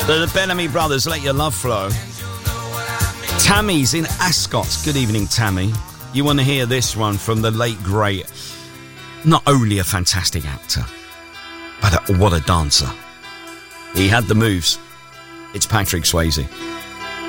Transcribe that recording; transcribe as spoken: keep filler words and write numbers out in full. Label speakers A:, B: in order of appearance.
A: The Bellamy Brothers, Let Your Love Flow. Tammy's in Ascot. Good evening, Tammy. You want to hear this one from the late, great, not only a fantastic actor, but a, what a dancer. He had the moves. It's Patrick Swayze.